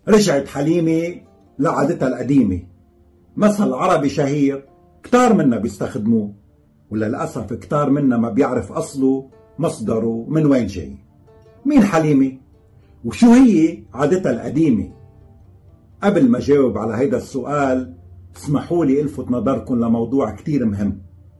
رجعت حليمة لعادتها القديمة. مثل عربي شهير كتار منا بيستخدموه، وللأسف كتار منا ما بيعرف أصله مصدره من وين جاي. مين حليمة؟ وشو هي عادتها القديمة؟ قبل ما جاوب على هيدا السؤال اسمحوا لي الفت نظركم لموضوع كتير مهم.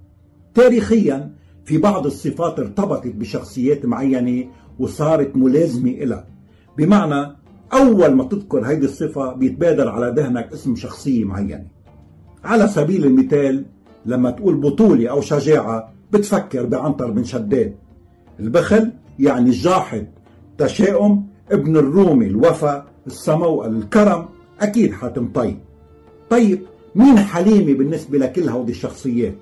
تاريخيا في بعض الصفات ارتبطت بشخصيات معينة وصارت ملازمة إلها، بمعنى أول ما تذكر هيدي الصفة بيتبادر على ذهنك اسم شخصية معينة. على سبيل المثال لما تقول بطولة أو شجاعة بتفكر بعنتر بن شداد. البخل يعني الجاحد، تشاؤم ابن الرومي، الوفا، السمو، الكرم أكيد حاتم طي. طيب مين حليمة بالنسبة لكل هودي الشخصيات؟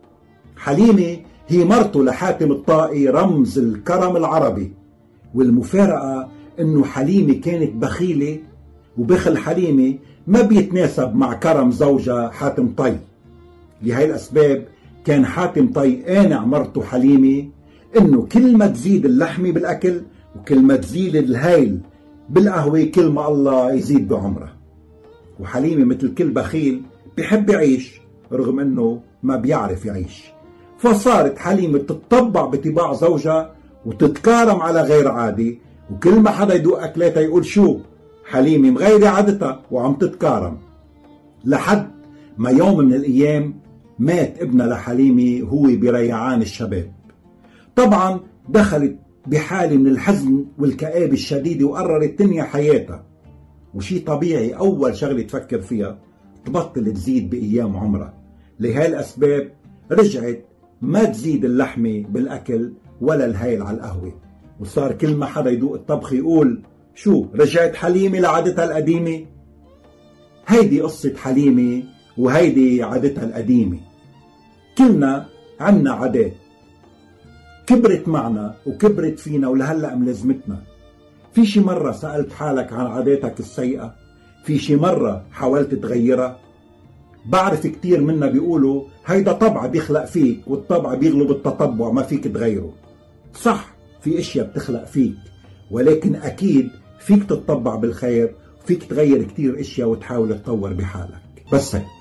حليمة هي مرته لحاتم الطائي، رمز الكرم العربي. والمفارقة انه حليمة كانت بخيلة، وبخل حليمة ما بيتناسب مع كرم زوجها حاتم طي. لهي الأسباب كان حاتم طي قانع مرته حليمة انه كل ما تزيد اللحمة بالأكل وكل ما تزيد الهيل بالقهوة كل ما الله يزيد بعمره. وحليمة مثل كل بخيل بيحب يعيش رغم انه ما بيعرف يعيش، فصارت حليمة تتطبع بطباع زوجها وتتكارم على غير عادي، وكل ما حدا يدوق أكلاتها يقول شو حليمة مغيرة عادتها وعم تتكارم. لحد ما يوم من الأيام مات ابنها لحليمة هو بريعان الشباب. طبعا دخلت بحالة من الحزن والكآبة الشديدة وقررت تنهي حياتها. وشي طبيعي أول شغلة تفكر فيها تبطل تزيد بأيام عمرها. لهي الأسباب رجعت ما تزيد اللحمة بالأكل ولا الهيل على القهوة، وصار كل ما حدا يدوق الطبخ يقول شو رجعت حليمة لعادتها القديمة. هيدي قصة حليمة وهيدي عادتها القديمة. كلنا عنا عادات كبرت معنا وكبرت فينا ولهلأ ملازمتنا. في شي مرة سألت حالك عن عاداتك السيئة؟ في شي مرة حاولت تغيرها؟ بعرف كتير منا بيقولوا هيدا طبع بيخلق فيك، والطبع بيغلب التطبع ما فيك تغيره. صح، في اشياء بتخلق فيك، ولكن اكيد فيك تتطبع بالخير، فيك تغير كتير اشياء وتحاول تطور بحالك. بس هيك.